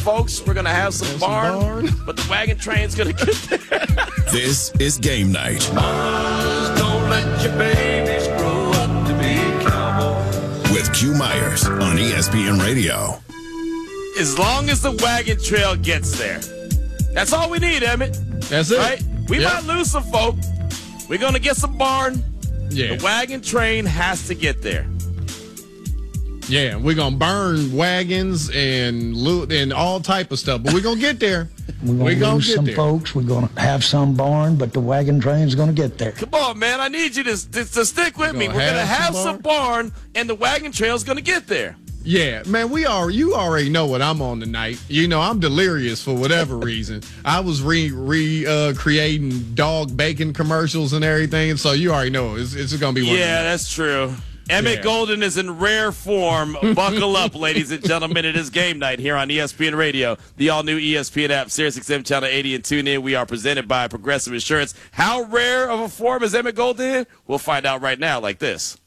folks. We're going to have some barn, but the wagon train's going to get there. This is Game Night. Mamas, don't let your babies grow up to be cowboys. With Q Myers on ESPN Radio. As long as the wagon trail gets there. That's all we need, Emmett. That's it. Right? We might lose some folk. We're going to get some barn. Yeah. The wagon train has to get there. Yeah, we're going to burn wagons and loot and all type of stuff, but we're going to get there. We're going to lose some folks. We're going to have some barn, but the wagon train's going to get there. Come on, man. I need you to stick with me. We're going to have some barn, and the wagon trail's going to get there. Yeah, man, you already know what I'm on tonight. You know, I'm delirious for whatever reason. I was creating dog bacon commercials and everything, so you already know it's going to be one. Yeah, that's true. Emmett Golden is in rare form. Buckle up, ladies and gentlemen. It is game night here on ESPN Radio, the all-new ESPN app, SiriusXM Channel 80, and tune in. We are presented by Progressive Insurance. How rare of a form is Emmett Golden in? We'll find out right now like this.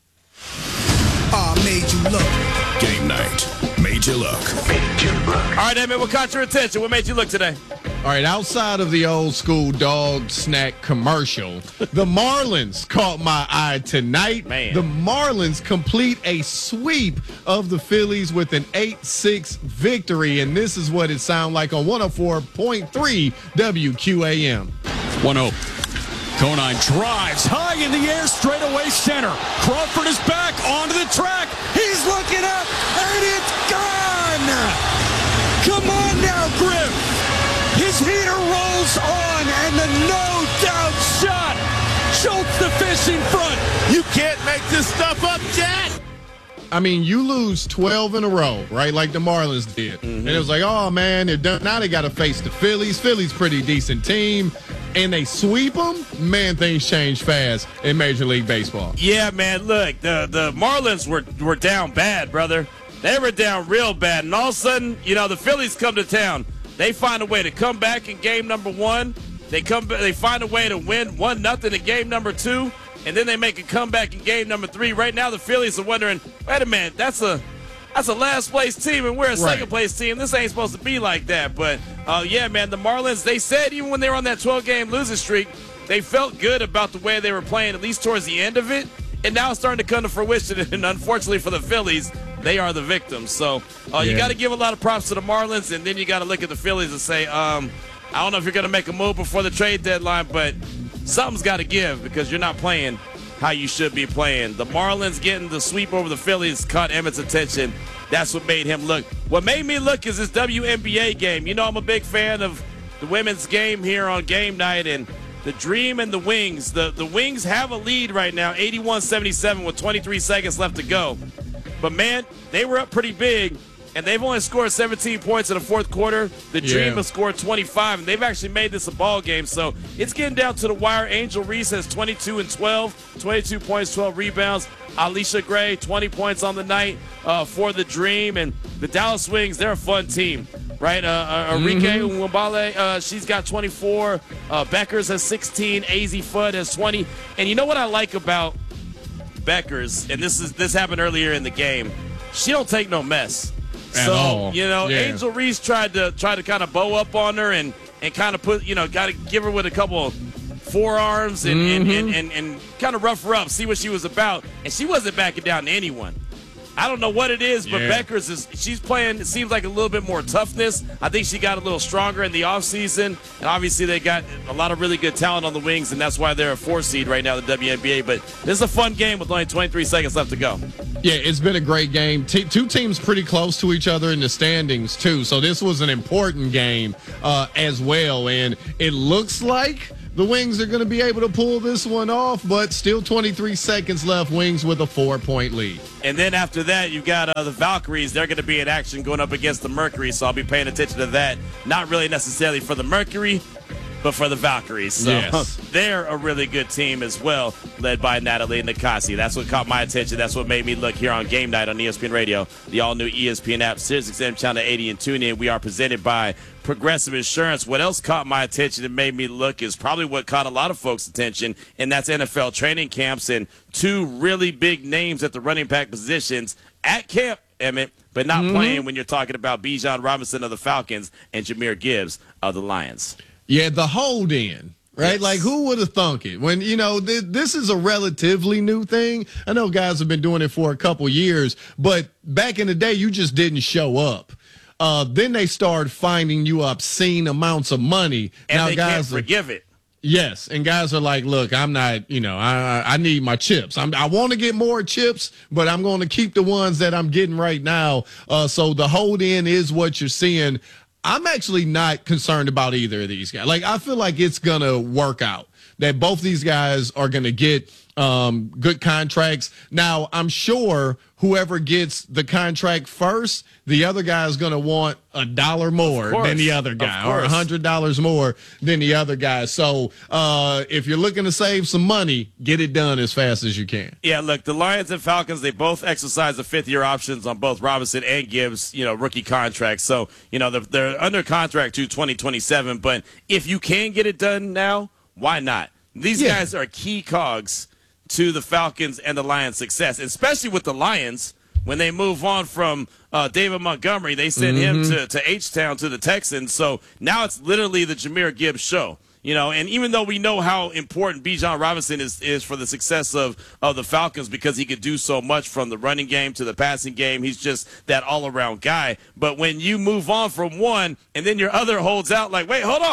Made you look. Game night. Made you look. Made you look. All right, Emmett, what caught your attention? What made you look today? All right, outside of the old school dog snack commercial, the Marlins caught my eye tonight. Man. The Marlins complete a sweep of the Phillies with an 8-6 victory, and this is what it sounded like on 104.3 WQAM. 1-0. Conine drives high in the air, straight away center. Crawford is back onto the track. He's looking up, and it's gone! Come on now, Griff! His heater rolls on, and the no-doubt shot! Schultz the fish in front! You can't make this stuff up, Jack! I mean, you lose 12 in a row, right, like the Marlins did. And it was like, oh, man, they're done. Now they got to face the Phillies. Phillies pretty decent team. And they sweep them, man, things change fast in Major League Baseball. Yeah, man, look, the Marlins were down bad, brother. They were down real bad. And all of a sudden, you know, the Phillies come to town. They find a way to come back in game number one. They find a way to win 1-0 in game number two. And then they make a comeback in game number three. Right now, the Phillies are wondering, wait a minute, that's a last place team, and we're a second place team. This ain't supposed to be like that. But, yeah, man, the Marlins, they said even when they were on that 12-game losing streak, they felt good about the way they were playing, at least towards the end of it. And now it's starting to come to fruition. And unfortunately for the Phillies, they are the victims. So you got to give a lot of props to the Marlins, and then you got to look at the Phillies and say, I don't know if you're going to make a move before the trade deadline, but something's got to give because you're not playing how you should be playing. The Marlins getting the sweep over the Phillies caught Emmett's attention. That's what made him look. What made me look is this WNBA game. You know, I'm a big fan of the women's game here on game night, and the Dream and the Wings. The Wings have a lead right now, 81-77 with 23 seconds left to go. But, man, they were up pretty big, and they've only scored 17 points in the fourth quarter. The Dream has scored 25, and they've actually made this a ball game. So it's getting down to the wire. Angel Reese has 22 and 12, 22 points, 12 rebounds. Alicia Gray, 20 points on the night for the Dream. And the Dallas Wings, they're a fun team, right? Enrique Nwabale, she's got 24. Beckers has 16. AZ Fudd has 20. And you know what I like about Beckers, and this happened earlier in the game, she don't take no mess. At all. You know, Angel Reese tried to kind of bow up on her and kind of put, you know, got to give her with a couple of forearms and kind of rough her up, see what she was about. And she wasn't backing down to anyone. I don't know what it is, but Beckers she's playing, it seems like a little bit more toughness. I think she got a little stronger in the offseason. And obviously they got a lot of really good talent on the wings, and that's why they're a 4 seed right now in the WNBA. But this is a fun game with only 23 seconds left to go. Yeah, it's been a great game. Two teams pretty close to each other in the standings, too. So this was an important game as well. And it looks like the Wings are going to be able to pull this one off, but still 23 seconds left. Wings with a 4-point lead. And then after that, you've got the Valkyries. They're going to be in action going up against the Mercury, so I'll be paying attention to that. Not really necessarily for the Mercury, but for the Valkyries. So they're a really good team as well, led by Natalie Nakasi. That's what caught my attention. That's what made me look here on Game Night on ESPN Radio, the all-new ESPN app, SiriusXM Channel 80, and tune in. We are presented by Progressive Insurance. What else caught my attention and made me look is probably what caught a lot of folks' attention, and that's NFL training camps and two really big names at the running back positions at camp, Emmett. but not playing when you're talking about Bijan Robinson of the Falcons and Jahmyr Gibbs of the Lions. Yeah, the hold in. Right? Yes. Like, who would have thunk it? When, this is a relatively new thing. I know guys have been doing it for a couple years, but back in the day, you just didn't show up. Then they started finding you obscene amounts of money. And now they guys can't forgive it. Yes, and guys are like, look, I'm not, I need my chips. I want to get more chips, but I'm going to keep the ones that I'm getting right now. So the hold in is what you're seeing. I'm actually not concerned about either of these guys. Like, I feel like it's going to work out, that both these guys are going to get good contracts. Now, I'm sure whoever gets the contract first, the other guy is going to want $1 more than the other guy, or $100 more than the other guy. So if you're looking to save some money, get it done as fast as you can. Yeah, look, the Lions and Falcons, they both exercise the fifth-year options on both Robinson and Gibbs, rookie contracts. So, they're under contract to 2027. But if you can get it done now, why not? These guys are key cogs to the Falcons and the Lions' success, especially with the Lions. When they move on from David Montgomery, they send him to H-Town to the Texans. So now it's literally the Jahmyr Gibbs show. And even though we know how important Bijan Robinson is for the success of the Falcons, because he could do so much from the running game to the passing game, he's just that all-around guy. But when you move on from one and then your other holds out like, wait, hold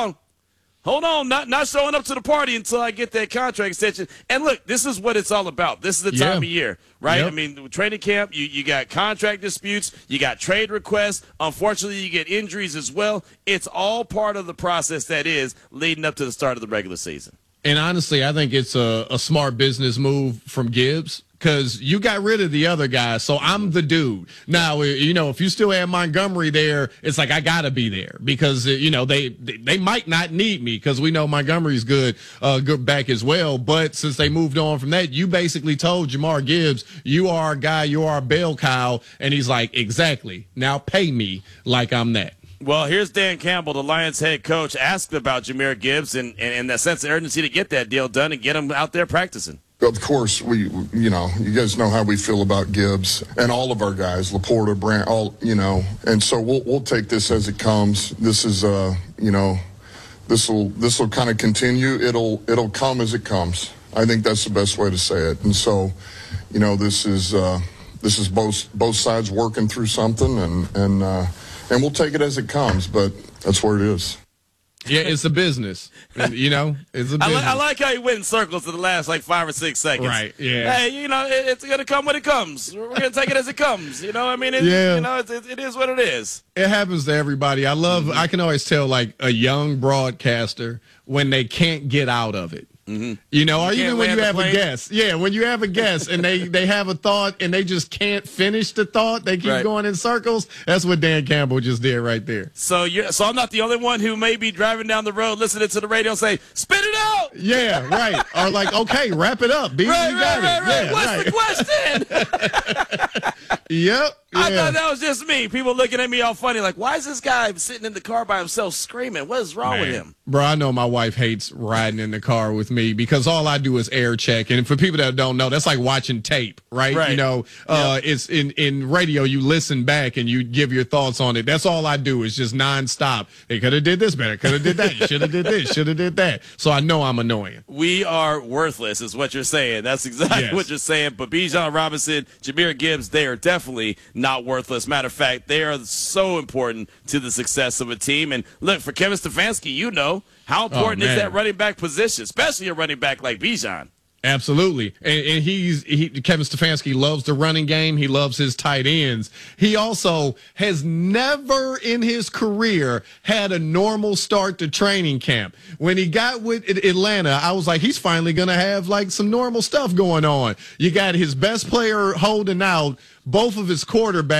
on, not showing up to the party until I get that contract extension. And look, this is what it's all about. This is the time of year, right? Yep. I mean, training camp, you got contract disputes, you got trade requests. Unfortunately, you get injuries as well. It's all part of the process that is leading up to the start of the regular season. And honestly, I think it's a smart business move from Gibbs, because you got rid of the other guy, so I'm the dude. Now, if you still have Montgomery there, it's like I got to be there because, they might not need me because we know Montgomery's good back as well. But since they moved on from that, you basically told Jahmyr Gibbs, you are a guy, you are a bell cow. And he's like, exactly. Now pay me like I'm that. Well, here's Dan Campbell, the Lions head coach, asked about Jahmyr Gibbs and that sense of urgency to get that deal done and get him out there practicing. Of course, you guys know how we feel about Gibbs and all of our guys, Laporta, Brandt, and so we'll take this as it comes. This is, this will kind of continue. It'll come as it comes. I think that's the best way to say it. And so, this is both sides working through something, and we'll take it as it comes. But that's where it is. Yeah, it's a business. It's a business. I like how he went in circles to the last 5 or 6 seconds. Right, yeah. Hey, it's going to come when it comes. We're going to take it as it comes. It is what it is. It happens to everybody. I can always tell a young broadcaster when they can't get out of it. Mm-hmm. Or even when you have a guest. Yeah, when you have a guest and they have a thought and they just can't finish the thought, they keep going in circles. That's what Dan Campbell just did right there. So I'm not the only one who may be driving down the road listening to the radio and say, spit it out! Yeah, right. Or okay, wrap it up, B. Right, you got it. Right. Yeah, What's the question? Yep. I thought that was just me. People looking at me all funny, like, why is this guy sitting in the car by himself screaming? What is wrong with him? Bro, I know my wife hates riding in the car with me because all I do is air check. And for people that don't know, that's like watching tape, right? It's in radio, you listen back and you give your thoughts on it. That's all I do is just nonstop. They could have did this better, could have did that, should have did this, should have did that. So I know I'm annoying. We are worthless is what you're saying. That's exactly what you're saying. But Bijan Robinson, Jahmyr Gibbs, they are definitely not worthless. Matter of fact, they are so important to the success of a team. And look, for Kevin Stefanski, how important is that running back position, especially a running back like Bijan. Absolutely. And Kevin Stefanski loves the running game. He loves his tight ends. He also has never in his career had a normal start to training camp. When he got with Atlanta, I was like, he's finally going to have some normal stuff going on. You got his best player holding out, both of his quarterbacks.